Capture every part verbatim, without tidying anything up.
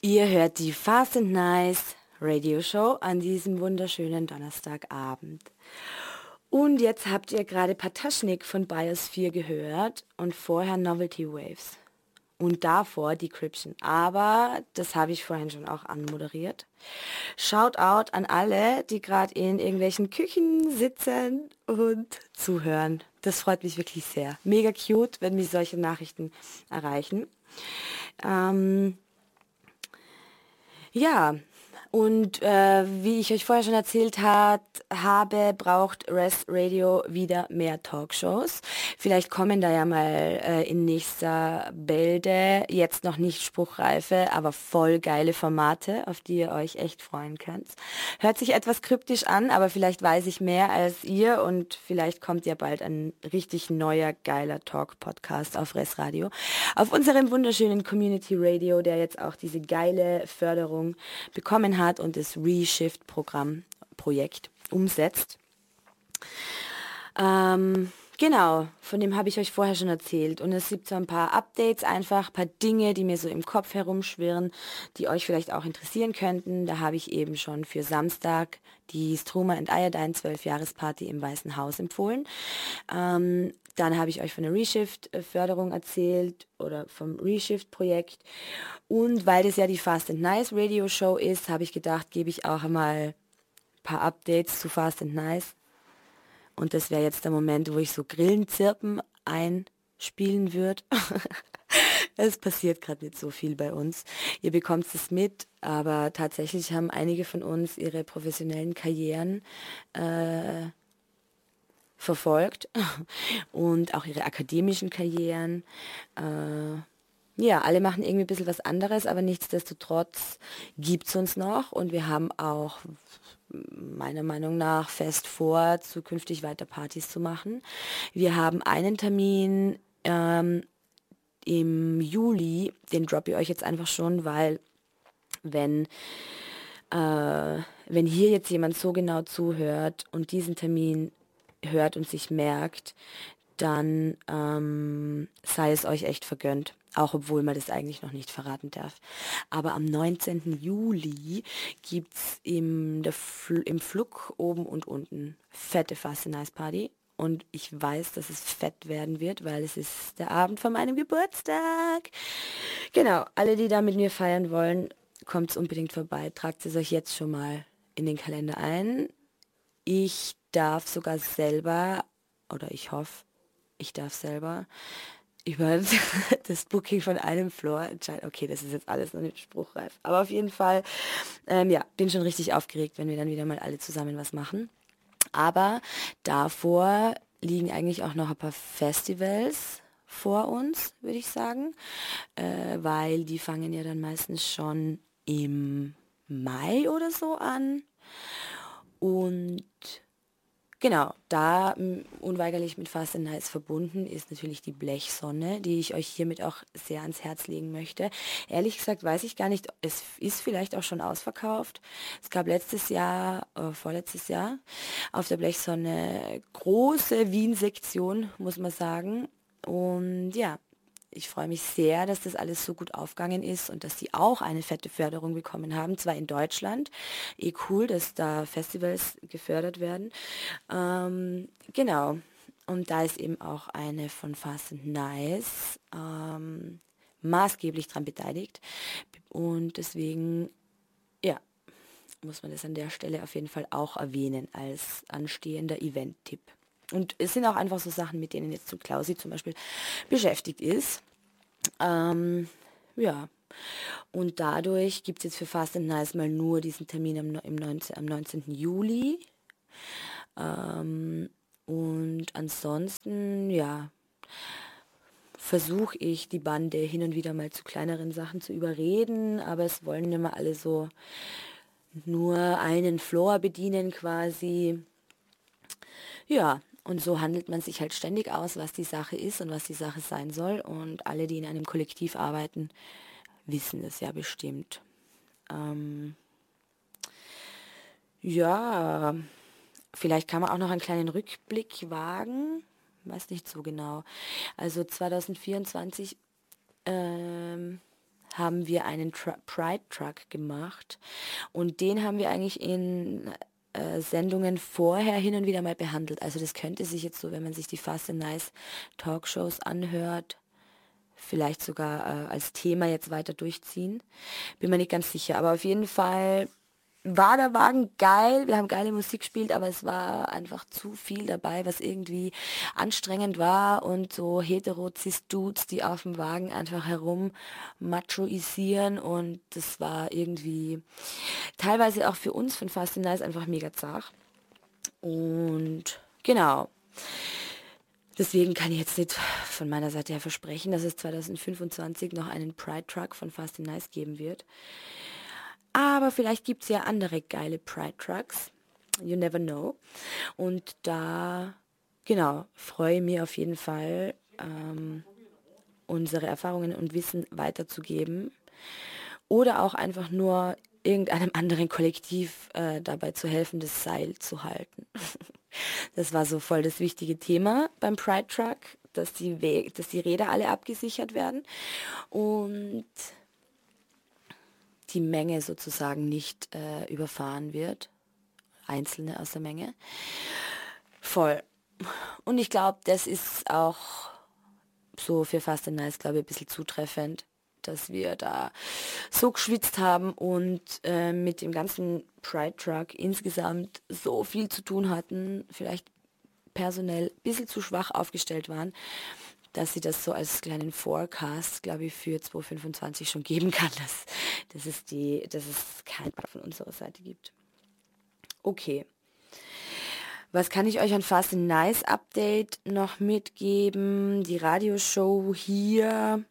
Ihr hört die Fast and Nice Radio Show an diesem wunderschönen Donnerstagabend. Und jetzt habt ihr gerade Pataschnik von Biosphere gehört und vorher Novelty Waves. Und davor Decryption. Aber das habe ich vorhin schon auch anmoderiert. Shoutout an alle, die gerade in irgendwelchen Küchen sitzen und zuhören. Das freut mich wirklich sehr. Mega cute, wenn mich solche Nachrichten erreichen. Ähm, ja, und äh, wie ich euch vorher schon erzählt hat, habe, braucht Res Radio wieder mehr Talkshows. Vielleicht kommen da ja mal äh, in nächster Bälde, jetzt noch nicht spruchreife, aber voll geile Formate, auf die ihr euch echt freuen könnt. Hört sich etwas kryptisch an, aber vielleicht weiß ich mehr als ihr und vielleicht kommt ja bald ein richtig neuer, geiler Talk-Podcast auf Res Radio. Auf unserem wunderschönen Community Radio, der jetzt auch diese geile Förderung bekommen hat und das Reshift-Programm, Projekt umsetzt. Ähm, genau, von dem habe ich euch vorher schon erzählt. Und es gibt so ein paar Updates, einfach ein paar Dinge, die mir so im Kopf herumschwirren, die euch vielleicht auch interessieren könnten. Da habe ich eben schon für Samstag die Struma and Iodine zwölf-Jahres-Party im Weißen Haus empfohlen. Ähm, Dann habe ich euch von der Reshift-Förderung erzählt oder vom Reshift-Projekt. Und weil das ja die Fast and Nice Radio Show ist, habe ich gedacht, gebe ich auch mal ein paar Updates zu Fast and Nice. Und das wäre jetzt der Moment, wo ich so Grillenzirpen einspielen würde. Es passiert gerade nicht so viel bei uns. Ihr bekommt es mit, aber tatsächlich haben einige von uns ihre professionellen Karrieren äh, verfolgt und auch ihre akademischen Karrieren. Äh, ja, alle machen irgendwie ein bisschen was anderes, aber nichtsdestotrotz gibt es uns noch und wir haben auch meiner Meinung nach fest vor, zukünftig weiter Partys zu machen. Wir haben einen Termin ähm, im Juli, den droppe ich euch jetzt einfach schon, weil wenn äh, wenn hier jetzt jemand so genau zuhört und diesen Termin hört und sich merkt, dann ähm, sei es euch echt vergönnt, auch obwohl man das eigentlich noch nicht verraten darf. Aber am neunzehnten Juli gibt es im, der Fl- im Flug oben und unten fette Fast and Nice Party. Und ich weiß, dass es fett werden wird, weil es ist der Abend von meinem Geburtstag. Genau, alle, die da mit mir feiern wollen, kommt unbedingt vorbei. Tragt es euch jetzt schon mal in den Kalender ein. Ich darf sogar selber, oder ich hoffe, ich darf selber über das Booking von einem Floor entscheiden. Okay, das ist jetzt alles noch nicht spruchreif. Aber auf jeden Fall, ähm, ja, bin schon richtig aufgeregt, wenn wir dann wieder mal alle zusammen was machen. Aber davor liegen eigentlich auch noch ein paar Festivals vor uns, würde ich sagen, äh, weil die fangen ja dann meistens schon im Mai oder so an. Und genau, da m, unweigerlich mit Fast and Nice verbunden ist natürlich die Blechsonne, die ich euch hiermit auch sehr ans Herz legen möchte. Ehrlich gesagt weiß ich gar nicht, es ist vielleicht auch schon ausverkauft. Es gab letztes Jahr, äh, vorletztes Jahr, auf der Blechsonne große Wien-Sektion, muss man sagen. Und ja, ich freue mich sehr, dass das alles so gut aufgegangen ist und dass die auch eine fette Förderung bekommen haben, zwar in Deutschland. Eh cool, dass da Festivals gefördert werden. Ähm, genau. Und da ist eben auch eine von Fast and Nice ähm, maßgeblich dran beteiligt. Und deswegen, ja, muss man das an der Stelle auf jeden Fall auch erwähnen als anstehender Event-Tipp. Und es sind auch einfach so Sachen, mit denen jetzt so Klausi zum Beispiel beschäftigt ist. Ähm, ja. Und dadurch gibt es jetzt für Fast and Nice mal nur diesen Termin am, im neunzehnten, am neunzehnten Juli. Ähm, und ansonsten, ja, versuche ich die Bande hin und wieder mal zu kleineren Sachen zu überreden, aber es wollen immer alle so nur einen Floor bedienen quasi. Ja, und so handelt man sich halt ständig aus, was die Sache ist und was die Sache sein soll. Und alle, die in einem Kollektiv arbeiten, wissen es ja bestimmt. Ähm, ja, vielleicht kann man auch noch einen kleinen Rückblick wagen. Weiß nicht so genau. Also zwanzig vierundzwanzig ähm, haben wir einen Tr- Pride Truck gemacht und den haben wir eigentlich in äh, Sendungen vorher hin und wieder mal behandelt. Also das könnte sich jetzt so, wenn man sich die Fast and Nice Talkshows anhört, vielleicht sogar äh, als Thema jetzt weiter durchziehen. Bin mir nicht ganz sicher, aber auf jeden Fall war der Wagen geil, wir haben geile Musik gespielt, aber es war einfach zu viel dabei, was irgendwie anstrengend war und so hetero-cis-Dudes, die auf dem Wagen einfach herum machoisieren und das war irgendwie teilweise auch für uns von Fast and Nice einfach mega zart. Und genau. Deswegen kann ich jetzt nicht von meiner Seite her versprechen, dass es zwanzig fünfundzwanzig noch einen Pride Truck von Fast and Nice geben wird. Aber vielleicht gibt es ja andere geile Pride Trucks. You never know. Und da, genau, freue ich mich auf jeden Fall, ähm, unsere Erfahrungen und Wissen weiterzugeben. Oder auch einfach nur irgendeinem anderen Kollektiv äh, dabei zu helfen, das Seil zu halten. Das war so voll das wichtige Thema beim Pride Truck, dass die, We- dass die Räder alle abgesichert werden. Und die Menge sozusagen nicht äh, überfahren wird. Einzelne aus der Menge. Voll. Und ich glaube, das ist auch so für Fast and Nice, glaube ich, ein bisschen zutreffend, dass wir da so geschwitzt haben und äh, mit dem ganzen Pride Truck insgesamt so viel zu tun hatten, vielleicht personell ein bisschen zu schwach aufgestellt waren, dass sie das so als kleinen Forecast, glaube ich, für zwanzig fünfundzwanzig schon geben kann, dass, dass, es, die, dass es kein Bug von unserer Seite gibt. Okay. Was kann ich euch an Fast and Nice Update noch mitgeben? Die Radioshow hier,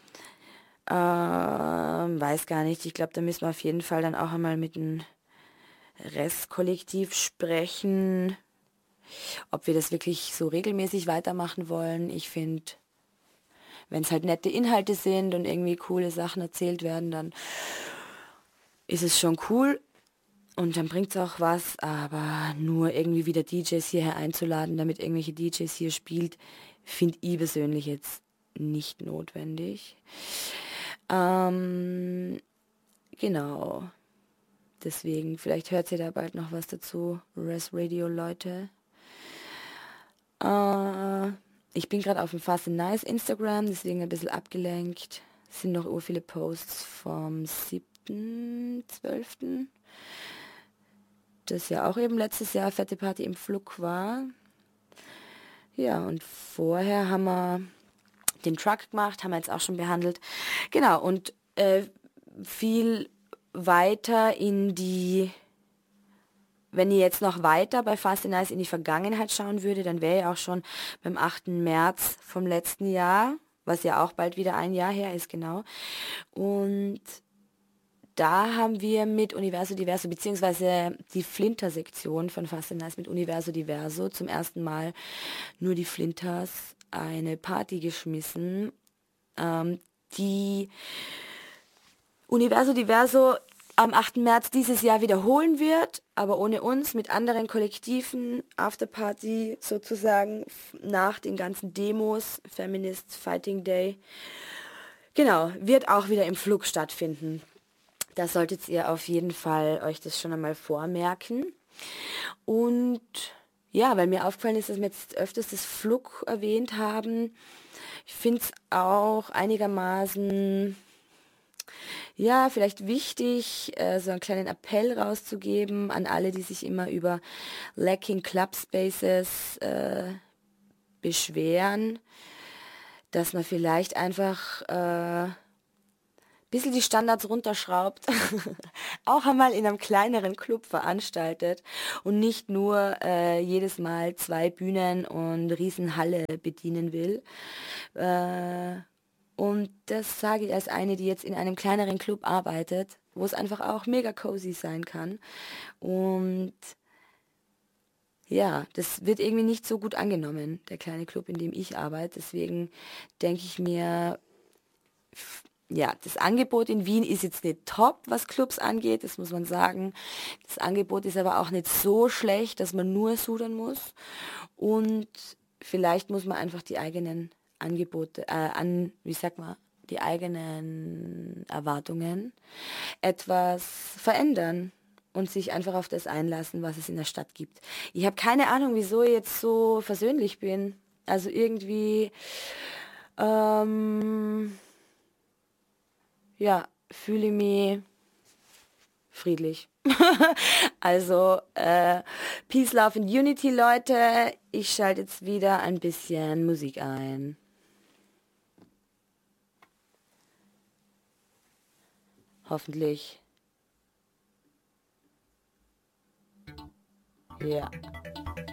ähm, weiß gar nicht. Ich glaube, da müssen wir auf jeden Fall dann auch einmal mit dem Restkollektiv sprechen, ob wir das wirklich so regelmäßig weitermachen wollen. Ich finde, wenn es halt nette Inhalte sind und irgendwie coole Sachen erzählt werden, dann ist es schon cool und dann bringt es auch was, aber nur irgendwie wieder D Js hierher einzuladen, damit irgendwelche D Js hier spielt, finde ich persönlich jetzt nicht notwendig. Ähm, genau. Deswegen, vielleicht hört ihr da bald noch was dazu, Res Radio Leute. Äh, ich bin gerade auf dem Fast and Nice Instagram, deswegen ein bisschen abgelenkt. Es sind noch ur viele Posts vom siebten zwölften Das ja auch eben letztes Jahr Fette Party im Flug war. Ja, und vorher haben wir den Truck gemacht, haben wir jetzt auch schon behandelt. Genau, und äh, viel weiter in die, wenn ihr jetzt noch weiter bei Fast and Nice in die Vergangenheit schauen würde, dann wäre ja auch schon beim achten März vom letzten Jahr, was ja auch bald wieder ein Jahr her ist, genau. Und da haben wir mit Universo Diverso, beziehungsweise die Flinter-Sektion von Fast and Nice mit Universo Diverso zum ersten Mal nur die Flinters eine Party geschmissen, ähm, die Universo Diverso am achten März dieses Jahr wiederholen wird, aber ohne uns, mit anderen Kollektiven, Afterparty sozusagen, nach den ganzen Demos, Feminist Fighting Day. Genau, wird auch wieder im Flug stattfinden. Da solltet ihr auf jeden Fall euch das schon einmal vormerken. Und ja, weil mir aufgefallen ist, dass wir jetzt öfters das Flug erwähnt haben. Ich finde es auch einigermaßen, ja, vielleicht wichtig, äh, so einen kleinen Appell rauszugeben an alle, die sich immer über Lacking Club Spaces äh, beschweren, dass man vielleicht einfach äh, bisschen die Standards runterschraubt, auch einmal in einem kleineren Club veranstaltet und nicht nur äh, jedes Mal zwei Bühnen und Riesenhalle bedienen will. Äh, und das sage ich als eine, die jetzt in einem kleineren Club arbeitet, wo es einfach auch mega cozy sein kann. Und ja, das wird irgendwie nicht so gut angenommen, der kleine Club, in dem ich arbeite. Deswegen denke ich mir, ja, das Angebot in Wien ist jetzt nicht top, was Clubs angeht, das muss man sagen. Das Angebot ist aber auch nicht so schlecht, dass man nur sudern muss. Und vielleicht muss man einfach die eigenen Angebote, äh, an, wie sagt man, die eigenen Erwartungen etwas verändern und sich einfach auf das einlassen, was es in der Stadt gibt. Ich habe keine Ahnung, wieso ich jetzt so versöhnlich bin. Also irgendwie, ähm, ja, fühle ich mich friedlich. Also, äh, Peace, Love and Unity, Leute. Ich schalte jetzt wieder ein bisschen Musik ein. Hoffentlich. Ja.